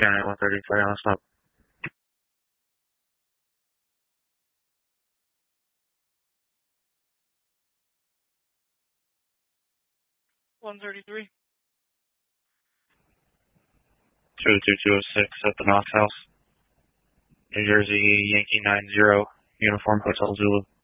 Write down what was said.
County 133 on the stop. 133. 22206 at the Knox House. New Jersey, Yankee 90, Uniform Hotel Zulu.